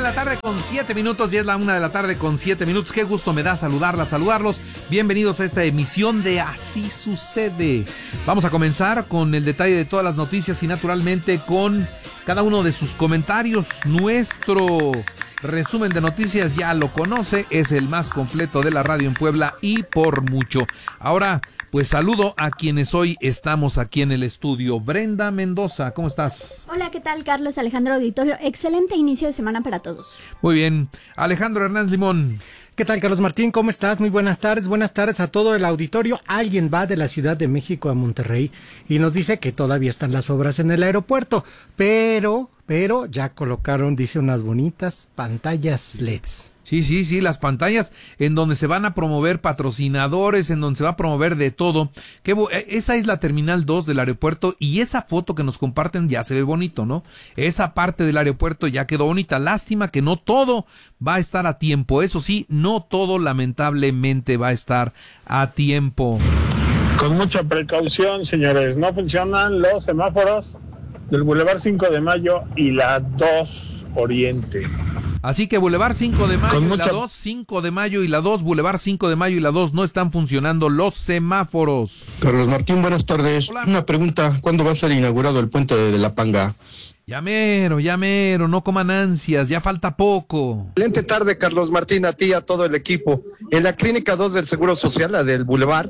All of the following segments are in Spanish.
de la tarde con 7 minutos y es la 1 de la tarde con 7 minutos. Qué gusto me da saludarlos. Bienvenidos a esta emisión de Así Sucede. Vamos a comenzar con el detalle de todas las noticias y naturalmente con cada uno de sus comentarios. Nuestro resumen de noticias ya lo conoce, es el más completo de la radio en Puebla y por mucho. Ahora, pues saludo a quienes hoy estamos aquí en el estudio. Brenda Mendoza, ¿cómo estás? Hola, ¿qué tal, Carlos Alejandro Auditorio? Excelente inicio de semana para todos. Muy bien. Alejandro Hernández Limón. ¿Qué tal, Carlos Martín? ¿Cómo estás? Muy buenas tardes a todo el auditorio. Alguien va de la Ciudad de México a Monterrey y nos dice que todavía están las obras en el aeropuerto, pero ya colocaron, dice, unas bonitas pantallas LEDs. Sí, las pantallas en donde se van a promover patrocinadores, en donde se va a promover de todo. Esa es la Terminal 2 del aeropuerto y esa foto que nos comparten ya se ve bonito, ¿no? Esa parte del aeropuerto ya quedó bonita. Lástima que no todo va a estar a tiempo. Eso sí, no todo lamentablemente va a estar a tiempo. Con mucha precaución, señores. No funcionan los semáforos del Boulevard 5 de Mayo y la 2 Oriente. Así que Boulevard 5 de Mayo y la 2, 5 de Mayo y la 2, Boulevard 5 de Mayo y la 2, no están funcionando los semáforos. Carlos Martín, buenas tardes. Hola. Una pregunta, ¿cuándo va a ser inaugurado el puente de La Panga? Ya mero, no coman ansias, ya falta poco. Excelente tarde, Carlos Martín, a ti y a todo el equipo. En la Clínica 2 del Seguro Social, la del Boulevard,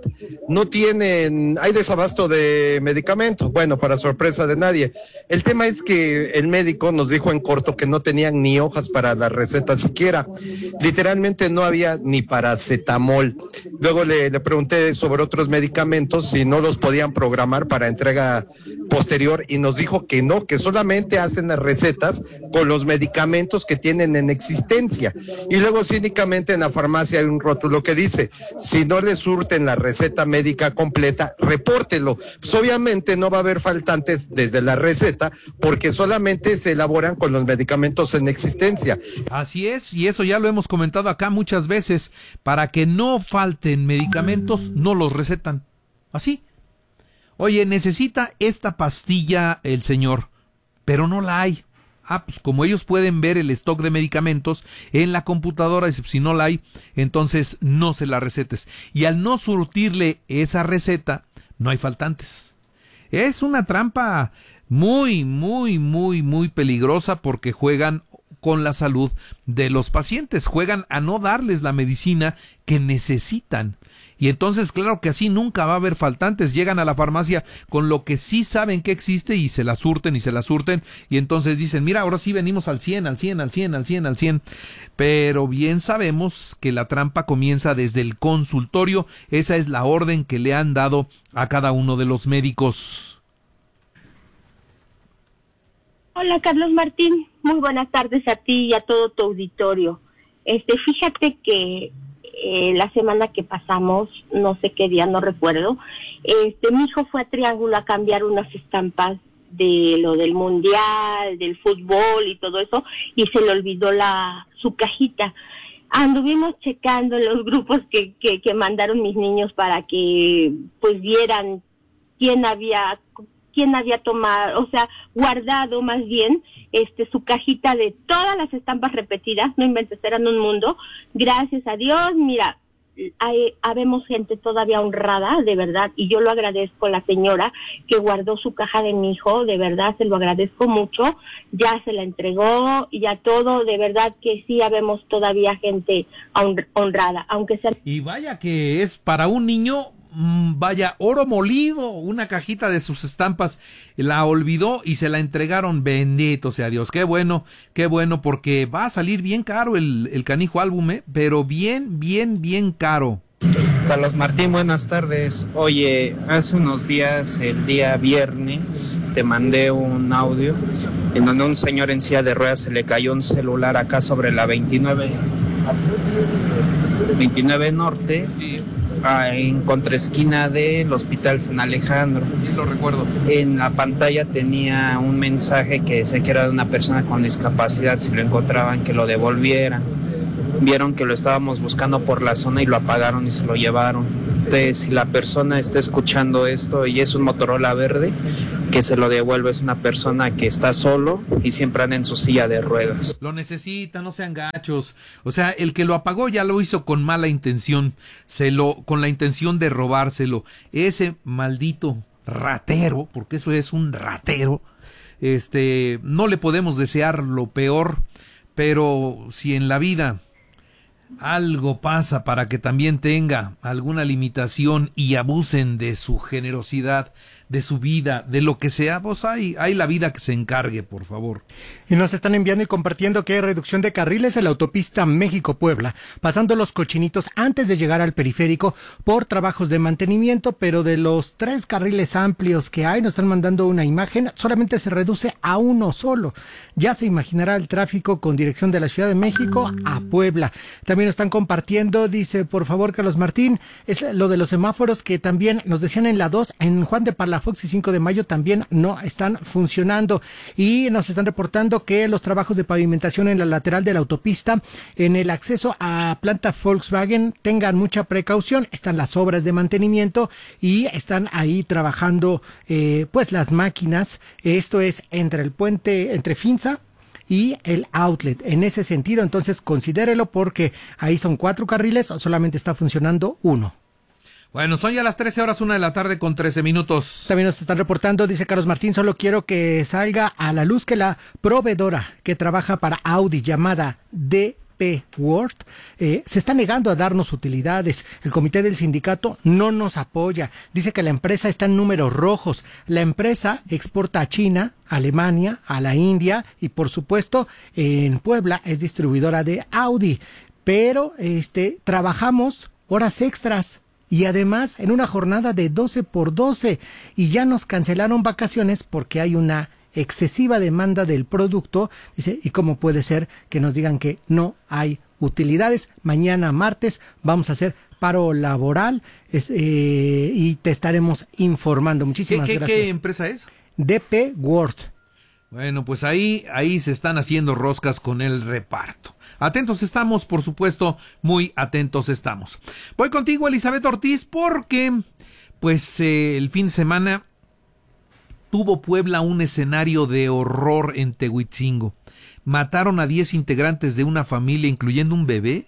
hay desabasto de medicamentos. Bueno, para sorpresa de nadie. El tema es que el médico nos dijo en corto que no tenían ni hojas para la receta siquiera. Literalmente no había ni paracetamol. Luego le pregunté sobre otros medicamentos si no los podían programar para entrega posterior y nos dijo que no, que solamente hacen las recetas con los medicamentos que tienen en existencia. Y luego cínicamente en la farmacia hay un rótulo que dice, si no le surten la receta médica completa, repórtelo. Pues obviamente no va a haber faltantes desde la receta porque solamente se elaboran con los medicamentos en existencia. Así es, y eso ya lo hemos comentado acá muchas veces, para que no falten medicamentos, no los recetan. Así. Oye, necesita esta pastilla el señor, pero no la hay. Pues como ellos pueden ver el stock de medicamentos en la computadora, si no la hay, entonces no se la recetes. Y al no surtirle esa receta, no hay faltantes. Es una trampa muy peligrosa porque juegan con la salud de los pacientes, juegan a no darles la medicina que necesitan. Y entonces, claro que así nunca va a haber faltantes. Llegan a la farmacia con lo que sí saben que existe y se la surten. Y entonces dicen, mira, ahora sí venimos al 100. Pero bien sabemos que la trampa comienza desde el consultorio. Esa es la orden que le han dado a cada uno de los médicos. Hola, Carlos Martín. Muy buenas tardes a ti y a todo tu auditorio. Fíjate que la semana que pasamos, no sé qué día, no recuerdo, mi hijo fue a Triángulo a cambiar unas estampas de lo del mundial, del fútbol y todo eso, y se le olvidó su cajita. Anduvimos checando los grupos que mandaron mis niños para que pues vieran quién había tomado, o sea, guardado más bien su cajita de todas las estampas repetidas. No inventes, eran un mundo. Gracias a Dios, mira, habemos gente todavía honrada, de verdad, y yo lo agradezco a la señora que guardó su caja de mi hijo, de verdad, se lo agradezco mucho. Ya se la entregó, ya todo, de verdad que sí, habemos todavía gente honrada, aunque sea... Y vaya que es para un niño... Vaya, oro molido, una cajita de sus estampas, la olvidó y se la entregaron, bendito sea Dios, qué bueno, porque va a salir bien caro el canijo álbum, pero bien caro. Carlos Martín, buenas tardes. Oye, hace unos días, el día viernes, te mandé un audio en donde un señor en silla de ruedas se le cayó un celular acá sobre la 29 Norte. Sí. En contraesquina del Hospital San Alejandro. Sí, lo recuerdo. En la pantalla tenía un mensaje que decía que era de una persona con discapacidad, si lo encontraban que lo devolvieran. Vieron que lo estábamos buscando por la zona y lo apagaron y se lo llevaron. Entonces, si la persona está escuchando esto y es un Motorola verde, que se lo devuelve es una persona que está solo y siempre anda en su silla de ruedas. Lo necesita, no sean gachos. O sea, el que lo apagó ya lo hizo con mala intención, con la intención de robárselo. Ese maldito ratero, porque eso es un ratero, no le podemos desear lo peor, pero si en la vida algo pasa para que también tenga alguna limitación y abusen de su generosidad, de su vida, de lo que sea, pues hay la vida que se encargue, por favor. Y nos están enviando y compartiendo que hay reducción de carriles en la autopista México-Puebla, pasando los Cochinitos antes de llegar al periférico por trabajos de mantenimiento, pero de los 3 carriles amplios que hay, nos están mandando una imagen, solamente se reduce a uno solo. Ya se imaginará el tráfico con dirección de la Ciudad de México a Puebla. También nos están compartiendo, dice, por favor, Carlos Martín, es lo de los semáforos que también nos decían en la 2, en Juan de Palafox y 5 de Mayo también no están funcionando. Y nos están reportando que los trabajos de pavimentación en la lateral de la autopista, en el acceso a planta Volkswagen, tengan mucha precaución. Están las obras de mantenimiento y están ahí trabajando pues las máquinas. Esto es entre el puente, entre Finza y el outlet. En ese sentido, entonces considérelo porque ahí son 4 carriles, solamente está funcionando uno. Bueno, son ya las 13:01 de la tarde con 13 minutos. También nos están reportando, dice Carlos Martín, solo quiero que salga a la luz que la proveedora que trabaja para Audi, llamada DP World, se está negando a darnos utilidades. El comité del sindicato no nos apoya. Dice que la empresa está en números rojos. La empresa exporta a China, Alemania, a la India y por supuesto en Puebla es distribuidora de Audi. Pero trabajamos horas extras. Y además en una jornada de 12x12 y ya nos cancelaron vacaciones porque hay una excesiva demanda del producto. Dice, ¿y cómo puede ser que nos digan que no hay utilidades? Mañana martes vamos a hacer paro laboral y te estaremos informando. Muchísimas gracias. ¿Qué empresa es? DP World. Bueno, pues ahí se están haciendo roscas con el reparto. Atentos estamos, por supuesto, muy atentos estamos. Voy contigo, Elizabeth Ortiz, porque pues el fin de semana tuvo Puebla un escenario de horror en Tehuitzingo. Mataron a 10 integrantes de una familia, incluyendo un bebé.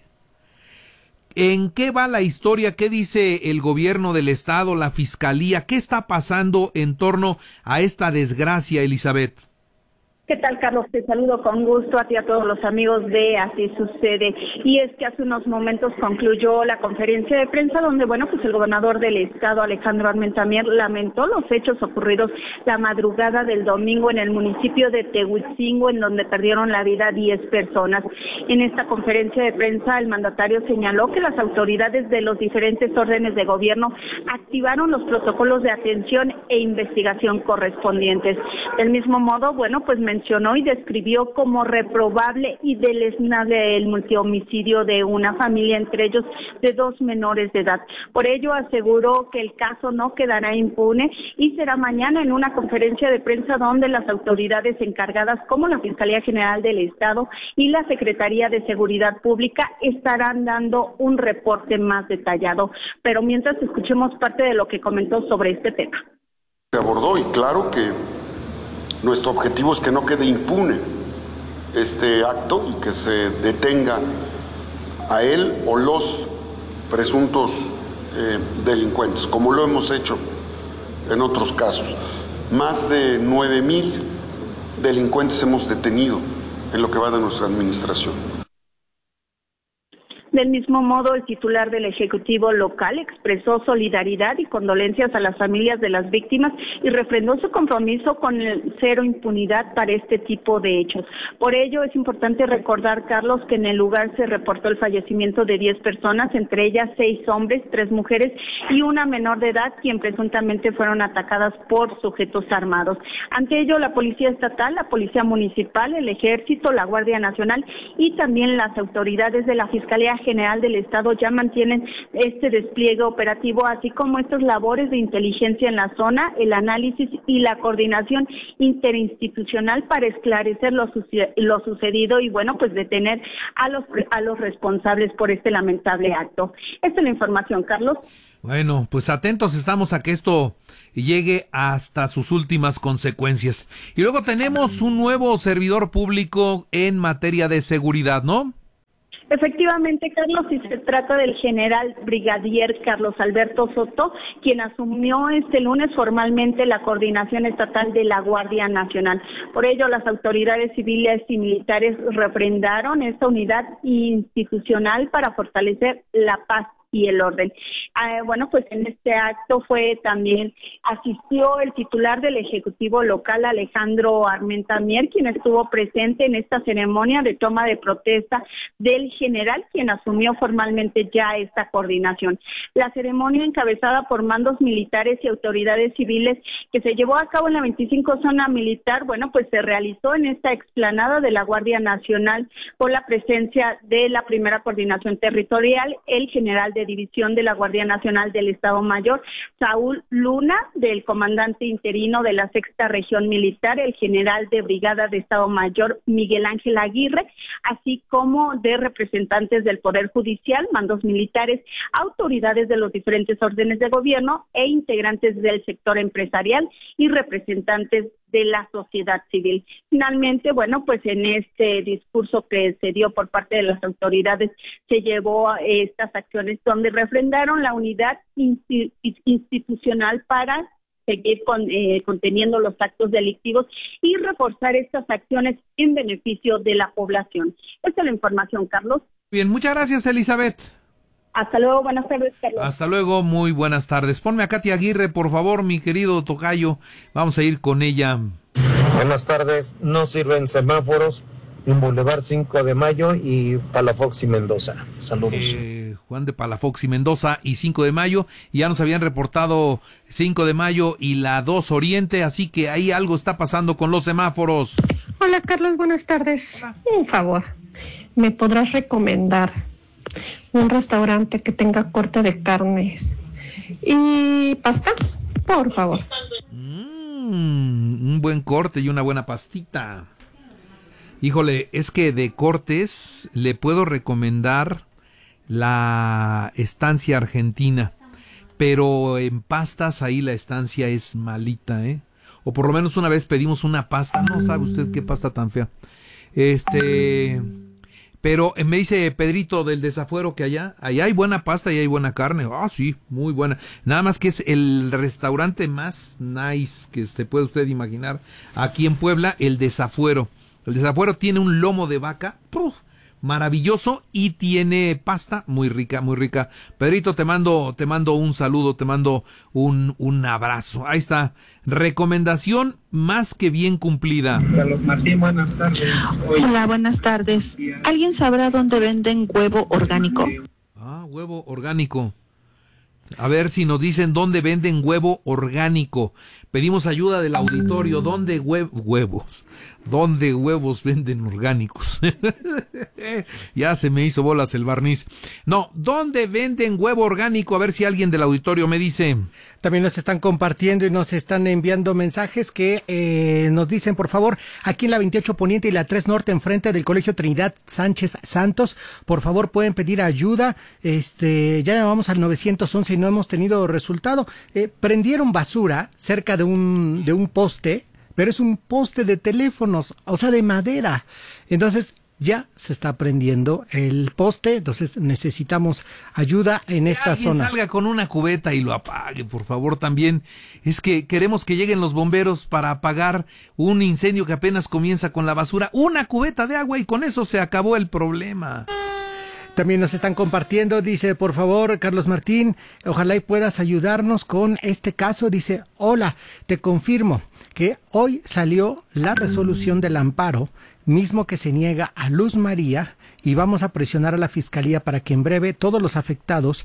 ¿En qué va la historia? ¿Qué dice el gobierno del estado, la fiscalía? ¿Qué está pasando en torno a esta desgracia, Elizabeth? ¿Qué tal, Carlos? Te saludo con gusto a ti y a todos los amigos de Así Sucede. Y es que hace unos momentos concluyó la conferencia de prensa donde, pues el gobernador del estado, Alejandro Armentamier, lamentó los hechos ocurridos la madrugada del domingo en el municipio de Tehuitzingo, en donde perdieron la vida 10 personas. En esta conferencia de prensa, el mandatario señaló que las autoridades de los diferentes órdenes de gobierno activaron los protocolos de atención e investigación correspondientes. Del mismo modo, mencionó y describió como reprobable y deleznable el multihomicidio de una familia, entre ellos de 2 menores de edad. Por ello aseguró que el caso no quedará impune y será mañana en una conferencia de prensa donde las autoridades encargadas como la Fiscalía General del Estado y la Secretaría de Seguridad Pública estarán dando un reporte más detallado. Pero mientras escuchemos parte de lo que comentó sobre este tema. Se abordó y claro que nuestro objetivo es que no quede impune este acto y que se detenga a él o los presuntos delincuentes, como lo hemos hecho en otros casos. Más de 9,000 delincuentes hemos detenido en lo que va de nuestra administración. Del mismo modo, el titular del Ejecutivo local expresó solidaridad y condolencias a las familias de las víctimas y refrendó su compromiso con el cero impunidad para este tipo de hechos. Por ello, es importante recordar, Carlos, que en el lugar se reportó el fallecimiento de 10 personas, entre ellas 6 hombres, 3 mujeres y una menor de edad, quien presuntamente fueron atacadas por sujetos armados. Ante ello, la Policía Estatal, la Policía Municipal, el Ejército, la Guardia Nacional y también las autoridades de la Fiscalía General del Estado ya mantienen este despliegue operativo, así como estas labores de inteligencia en la zona, el análisis y la coordinación interinstitucional para esclarecer lo sucedido y, bueno, pues detener a los responsables por este lamentable acto. Esta es la información, Carlos. Bueno, pues atentos estamos a que esto llegue hasta sus últimas consecuencias. Y luego tenemos un nuevo servidor público en materia de seguridad, ¿no? Efectivamente, Carlos, y se trata del general brigadier Carlos Alberto Soto, quien asumió este lunes formalmente la coordinación estatal de la Guardia Nacional. Por ello, las autoridades civiles y militares refrendaron esta unidad institucional para fortalecer la paz y el orden. Bueno, pues en este acto asistió el titular del Ejecutivo local, Alejandro Armenta Mier, quien estuvo presente en esta ceremonia de toma de protesta del general, quien asumió formalmente ya esta coordinación. La ceremonia, encabezada por mandos militares y autoridades civiles, que se llevó a cabo en la 25 Zona Militar, bueno, pues se realizó en esta explanada de la Guardia Nacional con la presencia de la Primera Coordinación Territorial, el general de División de la Guardia Nacional del Estado Mayor, Saúl Luna, del comandante interino de la Sexta Región Militar, el general de Brigada de Estado Mayor, Miguel Ángel Aguirre, así como de representantes del Poder Judicial, mandos militares, autoridades de los diferentes órdenes de gobierno e integrantes del sector empresarial y representantes de la sociedad civil. Finalmente, bueno, pues en este discurso que se dio por parte de las autoridades se llevó a estas acciones donde refrendaron la unidad institucional para seguir conteniendo los actos delictivos y reforzar estas acciones en beneficio de la población. Esta es la información, Carlos. Bien, muchas gracias, Elizabeth. Hasta luego, buenas tardes, Carlos. Hasta luego, muy buenas tardes. Ponme a Katy Aguirre, por favor, mi querido tocayo. Vamos a ir con ella. Buenas tardes. No sirven semáforos en Boulevard 5 de Mayo y Palafox y Mendoza. Saludos. Juan de Palafox y Mendoza y 5 de Mayo. Y ya nos habían reportado 5 de Mayo y la 2 Oriente, así que ahí algo está pasando con los semáforos. Hola, Carlos, buenas tardes. Un favor, ¿me podrás recomendar un restaurante que tenga corte de carnes y pasta, por favor? Un buen corte y una buena pastita. Híjole, es que de cortes le puedo recomendar la Estancia Argentina, pero en pastas ahí la estancia es malita, o por lo menos una vez pedimos una pasta, no sabe usted qué pasta tan fea. Pero me dice Pedrito del Desafuero que allá hay buena pasta y hay buena carne. Ah, sí, muy buena. Nada más que es el restaurante más nice que se puede usted imaginar aquí en Puebla, el Desafuero. El Desafuero tiene un lomo de vaca, maravilloso, y tiene pasta muy rica, muy rica. Pedrito, te mando un saludo, te mando un abrazo. Ahí está, recomendación más que bien cumplida. Carlos Martín, buenas tardes. Hola, buenas tardes. ¿Alguien sabrá dónde venden huevo orgánico? Huevo orgánico. A ver si nos dicen dónde venden huevo orgánico. Pedimos ayuda del auditorio. ¿Dónde huevos? ¿Dónde huevos venden orgánicos? Ya se me hizo bolas el barniz. No, ¿dónde venden huevo orgánico? A ver si alguien del auditorio me dice. También nos están compartiendo y nos están enviando mensajes que nos dicen, por favor, aquí en la 28 Poniente y la 3 Norte, enfrente del Colegio Trinidad Sánchez Santos, por favor pueden pedir ayuda. Ya llamamos al 911 y no hemos tenido resultado. Prendieron basura cerca de un poste, pero es un poste de teléfonos, o sea, de madera. Entonces ya se está prendiendo el poste, entonces necesitamos ayuda en esta zona. Salga con una cubeta y lo apague, por favor. También es que queremos que lleguen los bomberos para apagar un incendio que apenas comienza con la basura. Una cubeta de agua y con eso se acabó el problema. También nos están compartiendo, dice, por favor, Carlos Martín, ojalá y puedas ayudarnos con este caso. Dice, hola, te confirmo que hoy salió la resolución del amparo, mismo que se niega a Luz María, y vamos a presionar a la Fiscalía para que en breve todos los afectados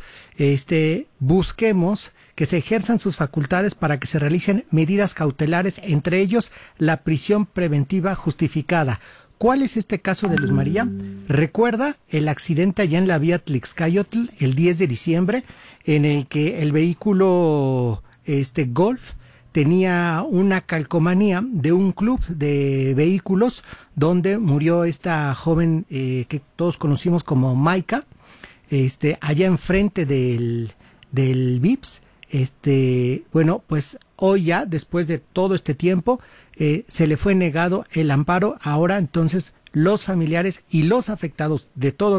busquemos que se ejerzan sus facultades para que se realicen medidas cautelares, entre ellos la prisión preventiva justificada. ¿Cuál es este caso de Luz María? recuerda el accidente allá en la vía Tlixcayotl el 10 de diciembre, en el que el vehículo Golf tenía una calcomanía de un club de vehículos donde murió esta joven que todos conocimos como Maika, allá enfrente del VIPS. Bueno, pues hoy ya, después de todo este tiempo, se le fue negado el amparo. Ahora entonces los familiares y los afectados de todos